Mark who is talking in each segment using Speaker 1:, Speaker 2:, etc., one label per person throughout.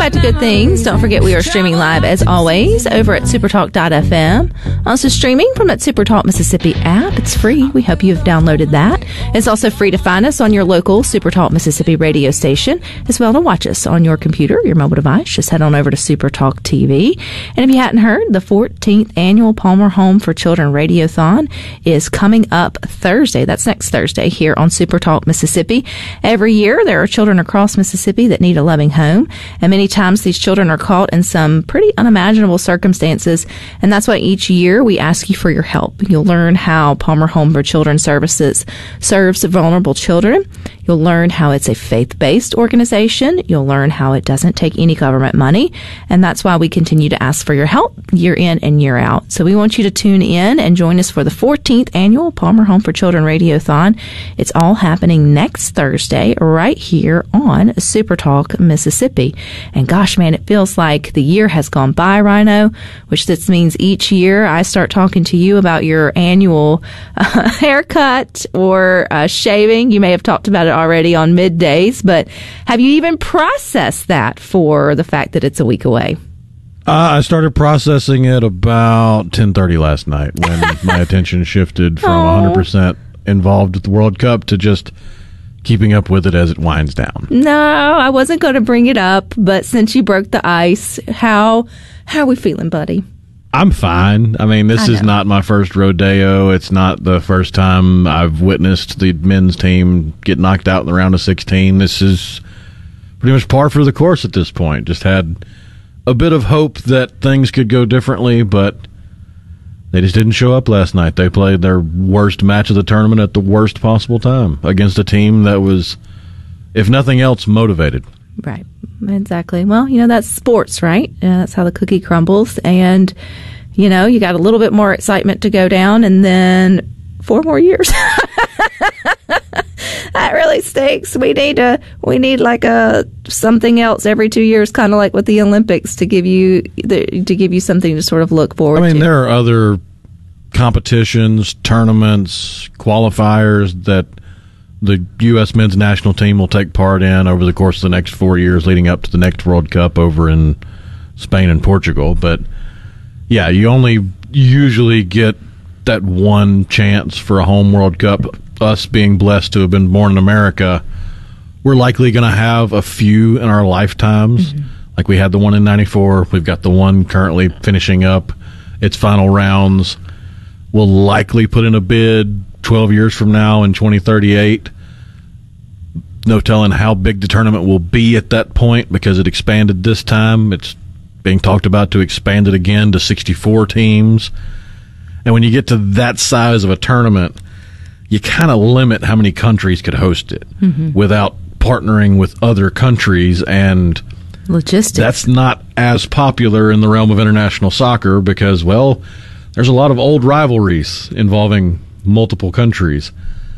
Speaker 1: back to Good Things. Don't forget we are streaming live as always over at supertalk.fm. Also streaming from that Supertalk Mississippi app. It's free. We hope you have downloaded that. It's also free to find us on your local Supertalk Mississippi radio station, as well to watch us on your computer, your mobile device. Just head on over to Supertalk TV. And if you hadn't heard, the 14th annual Palmer Home for Children Radiothon is coming up Thursday. That's next Thursday here on Supertalk Mississippi. Every year there are children across Mississippi that need a loving home, and many times these children are caught in some pretty unimaginable circumstances, and that's why each year we ask you for your help. You'll learn how Palmer Home for Children Services serves vulnerable children. You'll learn how it's a faith-based organization. You'll learn how it doesn't take any government money, and that's why we continue to ask for your help year in and year out. So we want you to tune in and join us for the 14th annual Palmer Home for Children Radiothon. It's all happening next Thursday right here on Supertalk Mississippi. And gosh, man, it feels like the year has gone by, Rhino, which this means each year I start talking to you about your annual haircut or shaving. You may have talked about it already on middays, but have you even processed that for the fact that it's a week away?
Speaker 2: I started processing it about 10:30 last night when my attention shifted from 100% involved with the World Cup to just keeping up with it as it winds down.
Speaker 1: No, I wasn't going to bring it up, but since you broke the ice, how are we feeling, buddy?
Speaker 2: I'm fine. I mean, this is not my first rodeo. It's not the first time I've witnessed the men's team get knocked out in the round of 16. This is pretty much par for the course at this point. Just had a bit of hope that things could go differently, but they just didn't show up last night. They played their worst match of the tournament at the worst possible time against a team that was, if nothing else, motivated.
Speaker 1: Right. Exactly. Well, that's sports, right? That's how the cookie crumbles. And, you got a little bit more excitement to go down, and then 4 more years. That really stinks. We need like something else every 2 years, kind of like with the Olympics, to give you something to sort of look forward to.
Speaker 2: I mean, there are other competitions, tournaments, qualifiers that the U.S. men's national team will take part in over the course of the next 4 years leading up to the next World Cup over in Spain and Portugal. But, yeah, you only usually get that one chance for a home World Cup. Us being blessed to have been born in America, we're likely going to have a few in our lifetimes. Mm-hmm. Like we had the one in 94. We've got the one currently finishing up its final rounds. We'll likely put in a bid 12 years from now in 2038. No telling how big the tournament will be at that point because it expanded this time. It's being talked about to expand it again to 64 teams. And when you get to that size of a tournament, you kind of limit how many countries could host it without partnering with other countries. And
Speaker 1: logistics.
Speaker 2: That's not as popular in the realm of international soccer because, well, there's a lot of old rivalries involving multiple countries.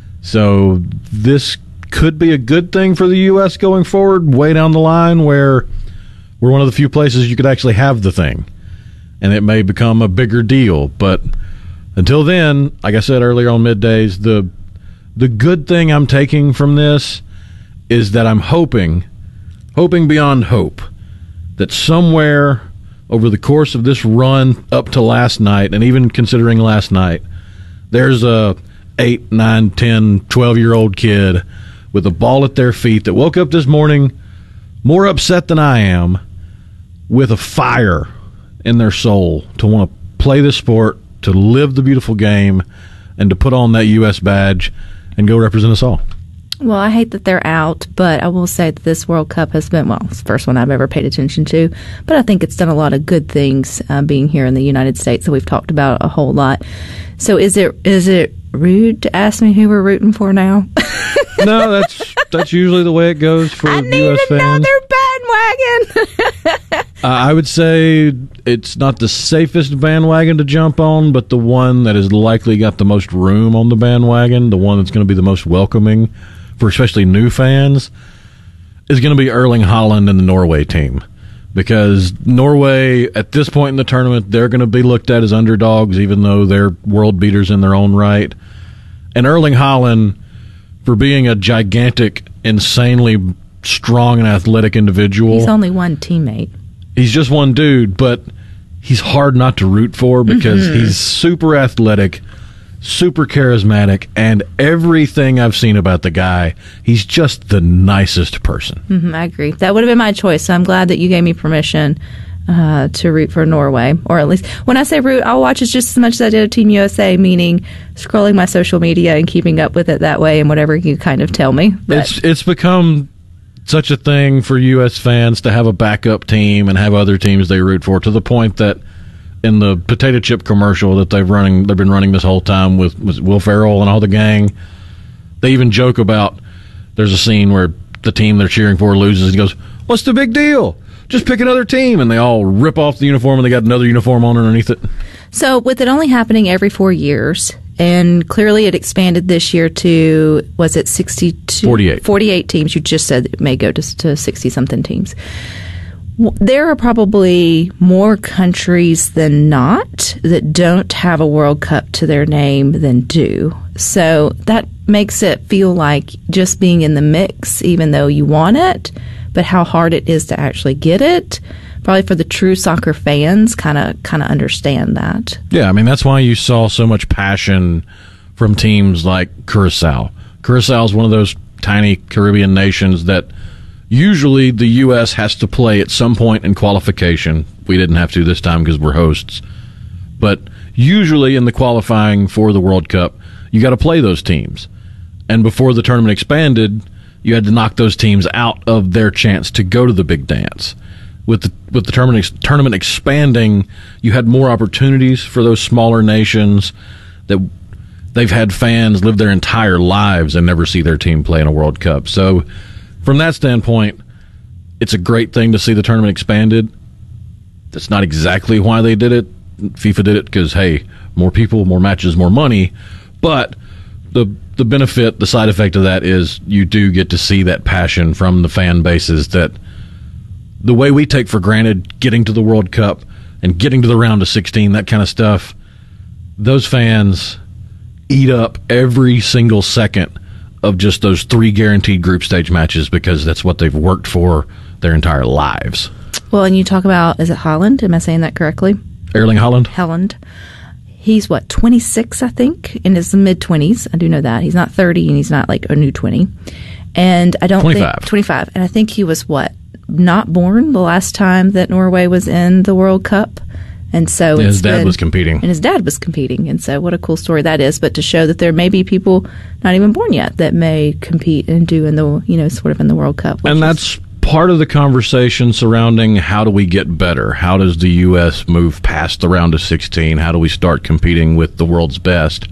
Speaker 2: So this could be a good thing for the U.S. going forward, way down the line, where we're one of the few places you could actually have the thing. And it may become a bigger deal. But until then, like I said earlier on middays, the good thing I'm taking from this is that I'm hoping beyond hope, that somewhere over the course of this run up to last night, and even considering last night, there's a 8, 9, 10, 12-year-old kid with a ball at their feet that woke up this morning more upset than I am, with a fire in their soul to want to play the sport, to live the beautiful game, and to put on that U.S. badge and go represent us all.
Speaker 1: Well, I hate that they're out, but I will say that this World Cup has been, it's the first one I've ever paid attention to, but I think it's done a lot of good things being here in the United States that we've talked about a whole lot. So is it rude to ask me who we're rooting for now?
Speaker 2: No, that's usually the way it goes for U.S. fans.
Speaker 1: I need another bandwagon.
Speaker 2: I would say it's not the safest bandwagon to jump on, but the one that has likely got the most room on the bandwagon, the one that's going to be the most welcoming for especially new fans, is going to be Erling Haaland and the Norway team. Because Norway, at this point in the tournament, they're going to be looked at as underdogs, even though they're world beaters in their own right. And Erling Haaland, for being a gigantic, insanely strong and athletic individual.
Speaker 1: He's only one teammate.
Speaker 2: He's just one dude, but he's hard not to root for because he's super athletic, super charismatic, and everything I've seen about the guy, he's just the nicest person.
Speaker 1: I agree. That would have been my choice, so I'm glad that you gave me permission to root for Norway. Or at least, when I say root, I'll watch it just as much as I did Team USA, meaning scrolling my social media and keeping up with it that way and whatever you kind of tell me.
Speaker 2: It's become such a thing for U.S. fans to have a backup team and have other teams they root for, to the point that in the potato chip commercial that they've been running this whole time with Will Ferrell and all the gang, they even joke about, there's a scene where the team they're cheering for loses, and he goes, "What's the big deal? Just pick another team," and they all rip off the uniform and they got another uniform on underneath it.
Speaker 1: So with it only happening every 4 years, and clearly it expanded this year to, was it 62? 48 teams. You just said it may go to 60-something teams. There are probably more countries than not that don't have a World Cup to their name than do. So that makes it feel like just being in the mix, even though you want it, but how hard it is to actually get it. Probably for the true soccer fans, kind of understand that.
Speaker 2: Yeah, I mean, that's why you saw so much passion from teams like Curacao. Curacao is one of those tiny Caribbean nations that usually the U.S. has to play at some point in qualification. We didn't have to this time because we're hosts. But usually in the qualifying for the World Cup, you got to play those teams. And before the tournament expanded, you had to knock those teams out of their chance to go to the big dance. With the tournament expanding, you had more opportunities for those smaller nations that they've had fans live their entire lives and never see their team play in a World Cup. So from that standpoint, it's a great thing to see the tournament expanded. That's not exactly why they did it. FIFA did it because, hey, more people, more matches, more money. But the benefit, the side effect of that is you do get to see that passion from the fan bases, that the way we take for granted getting to the World Cup and getting to the round of 16, that kind of stuff, those fans eat up every single second of just those 3 guaranteed group stage matches because that's what they've worked for their entire lives.
Speaker 1: Well, and you talk about, is it Haaland? Am I saying that correctly?
Speaker 2: Erling Haaland?
Speaker 1: Haaland. He's, 26, I think, in his mid-20s. I do know that. He's not 30, and he's not like a new 20. And I don't
Speaker 2: 25.
Speaker 1: think... 25. And I think he was, not born the last time that Norway was in the World Cup. And so
Speaker 2: his dad was competing.
Speaker 1: And his dad was competing. And so what a cool story that is. But to show that there may be people not even born yet that may compete and do in the, sort of in the World Cup.
Speaker 2: And that's part of the conversation surrounding how do we get better? How does the U.S. move past the round of 16? How do we start competing with the world's best?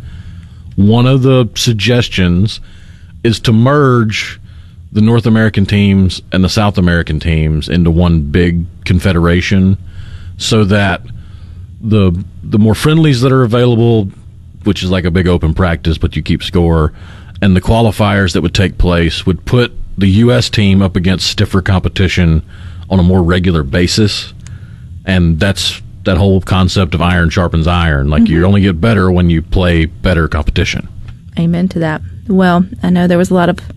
Speaker 2: One of the suggestions is to merge the North American teams and the South American teams into one big confederation, so that the more friendlies that are available, which is like a big open practice but you keep score, and the qualifiers that would take place would put the U.S. team up against stiffer competition on a more regular basis. And that's that whole concept of iron sharpens iron. Like, you only get better when you play better competition.
Speaker 1: Amen to that. Well, I know there was a lot of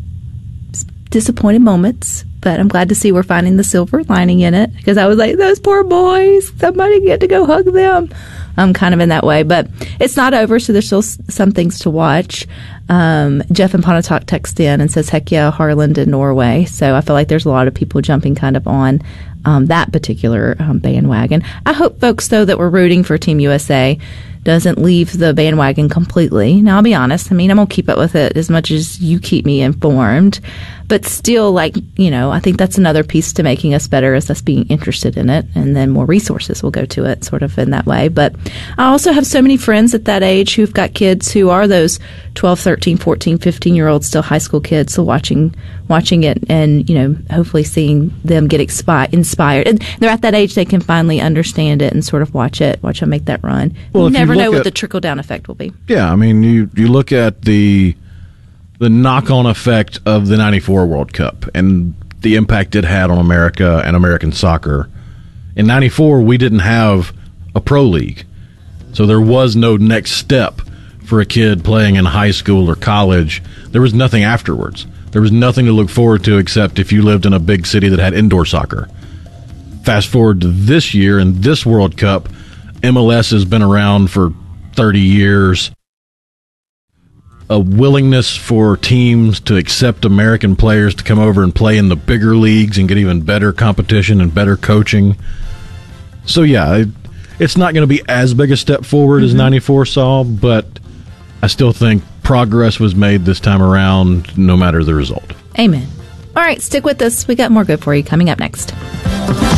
Speaker 1: disappointed moments, but I'm glad to see we're finding the silver lining in it, because I was like, those poor boys, somebody get to go hug them. I'm kind of in that way, but it's not over, so there's still some things to watch. Jeff and Pontotoc text in and says, heck yeah, Haaland in Norway. So I feel like there's a lot of people jumping kind of on that particular bandwagon. I hope folks, though, that were rooting for Team USA doesn't leave the bandwagon completely. Now, I'll be honest. I mean, I'm going to keep up with it as much as you keep me informed. But still, I think that's another piece to making us better, is us being interested in it. And then more resources will go to it, sort of in that way. But I also have so many friends at that age who've got kids who are those 12, 13, 14, 15-year-olds, still high school kids, so watching it and, hopefully seeing them get inspired. And they're at that age they can finally understand it and sort of watch them make that run.
Speaker 2: Well,
Speaker 1: you never know what the trickle-down effect will be. Yeah,
Speaker 2: I mean, you look at the knock-on effect of the 94 World Cup and the impact it had on America and American soccer. In 94, we didn't have a pro league, so there was no next step for a kid playing in high school or college. There was nothing afterwards. There was nothing to look forward to except if you lived in a big city that had indoor soccer. Fast forward to this year and this World Cup, MLS has been around for 30 years. A willingness for teams to accept American players to come over and play in the bigger leagues and get even better competition and better coaching. So, yeah, it's not going to be as big a step forward as 94 saw, but I still think progress was made this time around, no matter the result.
Speaker 1: Amen. All right, stick with us. We got more good for you coming up next.